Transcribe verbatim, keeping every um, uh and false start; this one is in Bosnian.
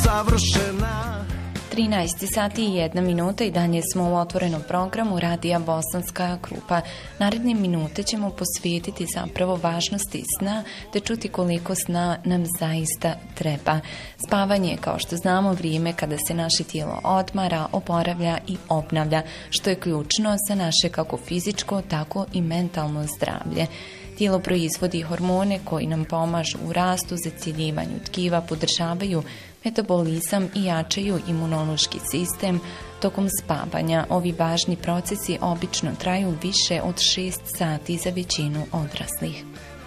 savršena. trinaest sati i jedna minuta i dalje smo u otvorenom programu Radija Bosanska Krupa. Naredne minute ćemo posvetiti zapravo važnosti sna, te čuti koliko sna nam zaista treba. Spavanje je, kao što znamo, vrijeme kada se naše tijelo odmara, oporavlja i obnavlja, što je ključno za naše kako fizičko, tako i mentalno zdravlje. Tijelo proizvodi hormone koji nam pomažu u rastu, zacjeljivanju tkiva, podržavaju metabolizam i jačaju imunološki sistem. Tokom spavanja ovi važni procesi obično traju više od šest sati za većinu odraslih.